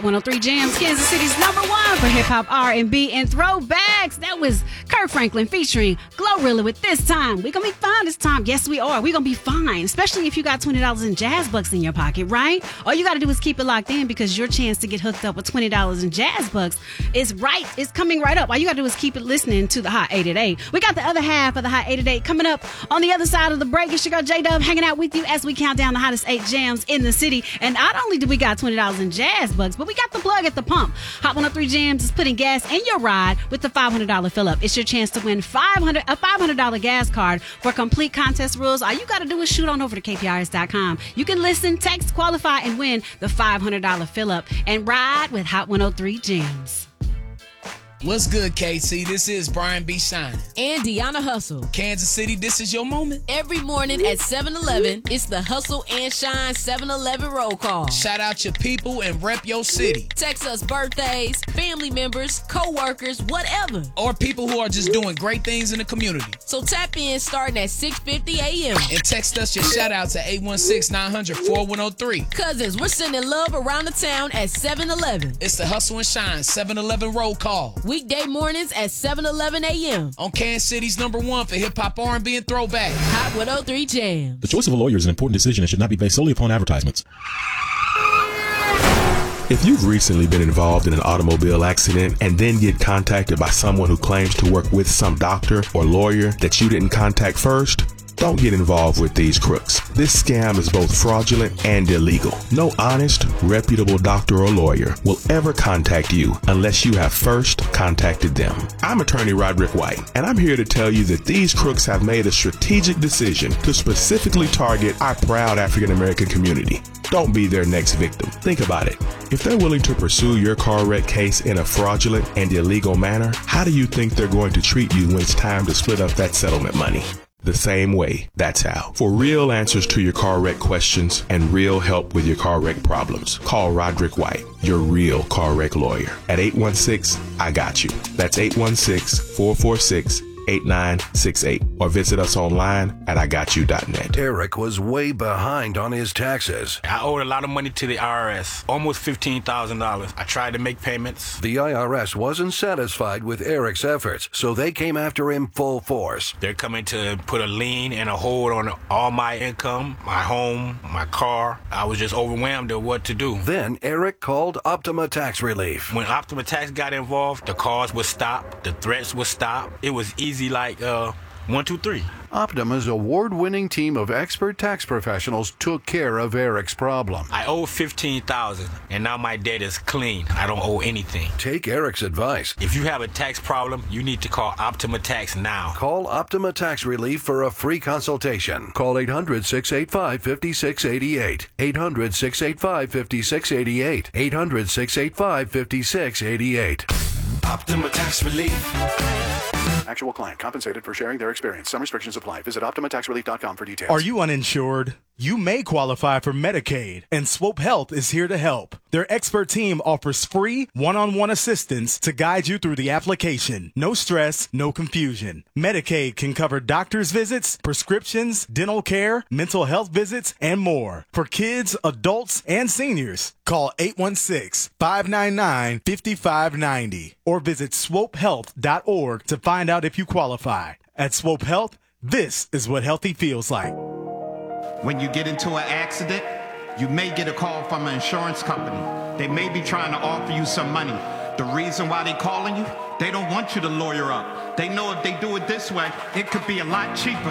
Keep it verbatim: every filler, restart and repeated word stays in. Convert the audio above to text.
Hot one oh three Jams, Kansas City's number one for hip-hop, R and B, and throwbacks. That was Kirk Franklin featuring Glorilla with This Time. We're going to be fine this time. Yes, we are. We're going to be fine, especially if you got twenty dollars in jazz bucks in your pocket, right? All you got to do is keep it locked in because your chance to get hooked up with twenty dollars in jazz bucks is right. It's coming right up. All you got to do is keep it listening to the Hot eight at eight. We got the other half of the Hot eight at eight coming up on the other side of the break. It's your girl J-Dub hanging out with you as we count down the hottest eight jams in the city. And not only do we got twenty dollars in jazz bucks, but we got the plug at the pump. Hot one oh three Jams is putting gas in your ride with the five hundred dollars fill-up. It's your chance to win five hundred a five hundred dollars gas card. For complete contest rules, all you got to do is shoot on over to K P R S dot com. You can listen, text, qualify, and win the five hundred dollars fill-up and ride with Hot one oh three Jams. What's good, K C? This is Brian B. Shining. And Deanna Hustle. Kansas City, this is your moment. Every morning at seven eleven, it's the Hustle and Shine seven eleven roll call. Shout out your people and rep your city. Text us birthdays, family members, co-workers, whatever. Or people who are just doing great things in the community. So tap in starting at six fifty a.m. And text us your shout out to eight one six, nine hundred, four one oh three. Cousins, we're sending love around the town at seven eleven. It's the Hustle and Shine seven eleven roll call. Weekday mornings at seven eleven a.m. on Kansas City's number one for hip-hop, R and B, and throwback. Hot one oh three Jams. The choice of a lawyer is an important decision and should not be based solely upon advertisements. If you've recently been involved in an automobile accident and then get contacted by someone who claims to work with some doctor or lawyer that you didn't contact first, don't get involved with these crooks. This scam is both fraudulent and illegal. No honest, reputable doctor or lawyer will ever contact you unless you have first contacted them. I'm attorney Roderick White, and I'm here to tell you that these crooks have made a strategic decision to specifically target our proud African American community. Don't be their next victim. Think about it. If they're willing to pursue your car wreck case in a fraudulent and illegal manner, how do you think they're going to treat you when it's time to split up that settlement money? The same way. That's how. For real answers to your car wreck questions and real help with your car wreck problems, call Roderick White, your real car wreck lawyer, at eight one six, I got you. That's eight one six, four four six, eight nine six eight, or visit us online at I got you dot net. Eric was way behind on his taxes. I owed a lot of money to the I R S, almost fifteen thousand dollars. I tried to make payments. The I R S wasn't satisfied with Eric's efforts, so they came after him full force. They're coming to put a lien and a hold on all my income, my home, my car. I was just overwhelmed at what to do. Then Eric called Optima Tax Relief. When Optima Tax got involved, the calls would stop, the threats would stop. It was easy. Easy like uh, one, two, three. Optima's award-winning team of expert tax professionals took care of Eric's problem. I owe fifteen thousand dollars, and now my debt is clean. I don't owe anything. Take Eric's advice. If you have a tax problem, you need to call Optima Tax now. Call Optima Tax Relief for a free consultation. Call eight hundred, six eight five, five six eight eight. eight hundred, six eight five, five six eight eight. eight hundred, six eight five, five six eight eight. Optima Tax Relief. Actual client compensated for sharing their experience. Some restrictions apply. Visit Optima Tax Relief dot com for details. Are you uninsured? You may qualify for Medicaid, and Swope Health is here to help. Their expert team offers free one-on-one assistance to guide you through the application. No stress, no confusion. Medicaid can cover doctor's visits, prescriptions, dental care, mental health visits, and more. For kids, adults, and seniors, call eight one six, five nine nine, five five nine zero or visit swope health dot org to find out if you qualify. At Swope Health, this is what healthy feels like. When you get into an accident, you may get a call from an insurance company. They may be trying to offer you some money. The reason why they're calling you, they don't want you to lawyer up. They know if they do it this way, it could be a lot cheaper.